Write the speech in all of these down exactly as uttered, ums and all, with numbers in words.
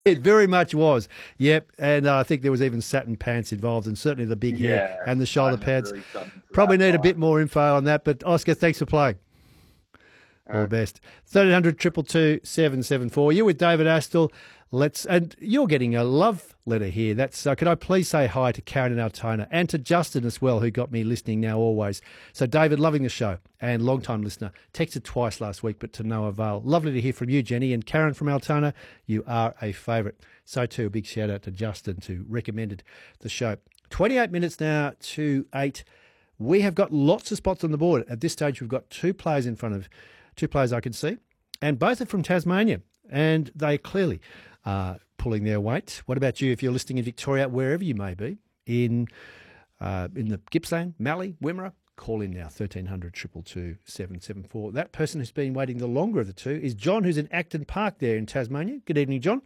It very much was. Yep. And uh, I think there was even satin pants involved, and certainly the big hair Yeah, and the shoulder I'm pads. really starting to Probably need a outline. bit more info on that. But Oscar, thanks for playing. All the best. thirteen hundred, two two two, seven seven four. You're with David Astle. Let's, and you're getting a love letter here. That's, uh, could I please say hi to Karen in Altona and to Justin as well, who got me listening now always. So David, loving the show and long-time listener. Texted twice last week, but to no avail. Lovely to hear from you, Jenny. And Karen from Altona, you are a favourite. So too, a big shout out to Justin who recommended the show. twenty-eight minutes now to eight. We have got lots of spots on the board. At this stage, we've got two players in front of, two players I can see, and both are from Tasmania, and they clearly are pulling their weight. What about you if you're listening in Victoria, wherever you may be, in uh, in the Gippsland, Mallee, Wimmera? Call in now, thirteen hundred, two two two, seven seven four. That person who's been waiting the longer of the two is John, who's in Acton Park there in Tasmania. Good evening, John.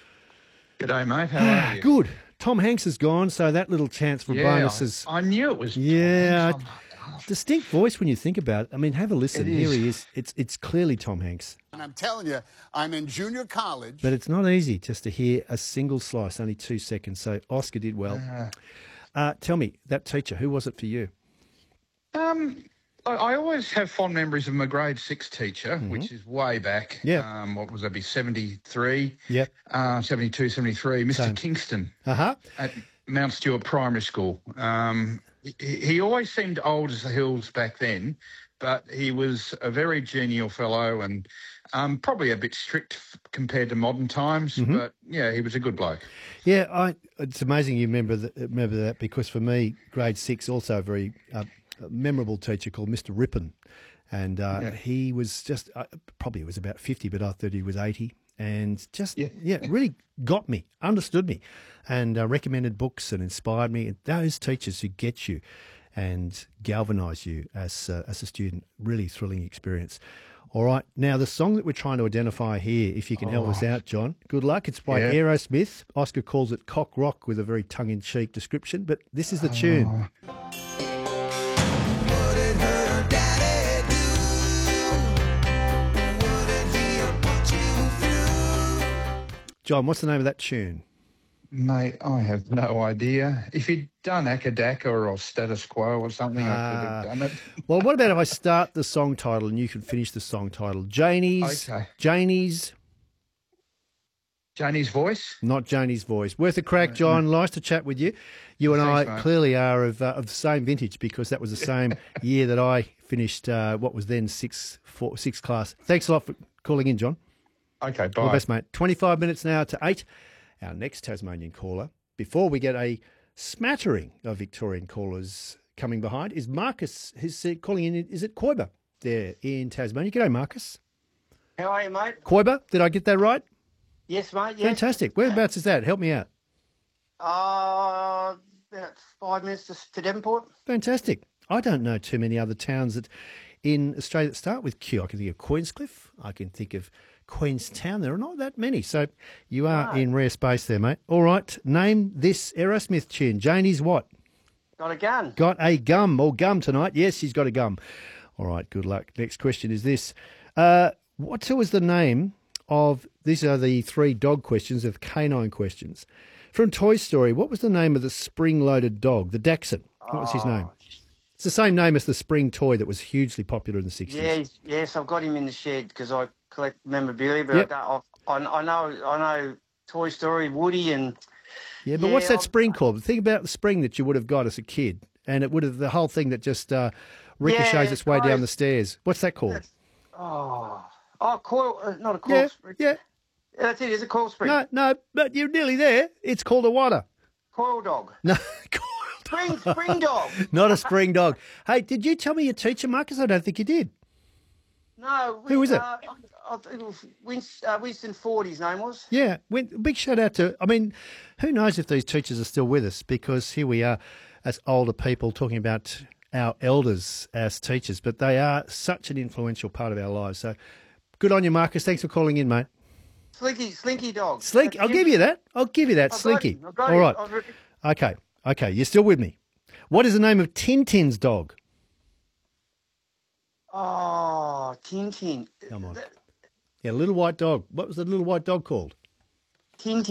G'day, mate. How are you? Good. Tom Hanks is gone, so that little chance for Yeah, bonuses. I, I knew it was. Yeah, Tom Hanks. I'm- distinct voice when you think about it. I mean, have a listen. It Here is. he is. It's it's clearly Tom Hanks. And I'm telling you, I'm in junior college. But it's not easy just to hear a single slice, only two seconds. So Oscar did well. Uh, tell me, that teacher, who was it for you? Um, I, I always have fond memories of my grade six teacher, which is way back. Yeah. Um, what was that? Be seventy-three. Yep. Uh, seventy-two, seventy-three. Mister Same. Kingston Uh-huh. at Mount Stewart Primary School. Um, he, he always seemed old as the hills back then, but he was a very genial fellow and um, probably a bit strict f- compared to modern times. But yeah, he was a good bloke. Yeah, I, it's amazing you remember that, remember that because for me, grade six, also a very uh, memorable teacher called Mister Rippon. And uh, Yeah. he was just, uh, probably was about fifty, but I thought he was eighty. And just, yeah, Yeah. really got me, understood me, and uh, recommended books and inspired me. And those teachers who get you and galvanise you as, uh, as a student, really thrilling experience. All right, now the song that we're trying to identify here, if you can help us out, John, good luck. It's by Yeah. Aerosmith. Oscar calls it cock rock with a very tongue-in-cheek description, but this is the tune. John, what's the name of that tune? Mate, I have no idea. If you'd done Akadaka or Status Quo or something, I could Ah. have done it. Well, what about if I start the song title and you can finish the song title? Janie's, Okay. Janie's, Janie's voice? not Janie's voice. Worth a crack, John. Nice to chat with you. You and Thanks, I mate. clearly are of, uh, of the same vintage because that was the same year that I finished uh, what was then sixth, four, sixth class. Thanks a lot for calling in, John. Okay, bye. All the best, mate. twenty-five minutes now to eight. Our next Tasmanian caller, before we get a smattering of Victorian callers coming behind, is Marcus, who's uh, calling in. Is it Koiba there in Tasmania? G'day, Marcus. How are you, mate? Koiba, did I get that right? Yes, mate. Yes. Fantastic. Whereabouts is that? Help me out. Uh, about five minutes to, to Devonport. Fantastic. I don't know too many other towns that in Australia that start with Q. I can think of Queenscliff. I can think of Queenstown. There are not that many. So you are No. in rare space there, mate. All right. Name this Aerosmith tune. Janie's what? Got a gun. Got a gum or gum tonight. Yes, she's got a gum. All right. Good luck. Next question is this. Uh, what was the name of, these are the three dog questions of canine questions. From Toy Story, what was the name of the spring-loaded dog, the Dachshund? What was his name? It's the same name as the spring toy that was hugely popular in the sixties. Yes, yes, I've got him in the shed because I collect memorabilia. But Yep. I, don't, I, I know, I know Toy Story, Woody, and Yeah, but Yeah, what's that I've- spring called? Think about the spring that you would have got as a kid, and it would have the whole thing that just uh, ricochets Yeah, its way down guys. the stairs. What's that called? oh, oh, coil, uh, not a coil Yeah, spring. yeah. Yeah, that's it. It's a coil spring. No, no, but you're nearly there. It's called a water. Coil dog. No, Spring, spring dog. not a spring dog. Hey, did you tell me your teacher, Marcus? I don't think you did. No. Who was it? Uh, I, I, it was Winston, uh, Winston Ford, his name was. Yeah, when, big shout out to, I mean, who knows if these teachers are still with us, because here we are as older people talking about our elders as teachers, but they are such an influential part of our lives. So good on you, Marcus. Thanks for calling in, mate. Slinky, Slinky dog. Slink, That's I'll him. give you that. I'll give you that, I've got Slinky. him, I've got All him. right. I've re- Okay, okay, you're still with me. What is the name of Tintin's dog? Oh, Tintin. Come on. Yeah, little white dog. What was the little white dog called? Tintin.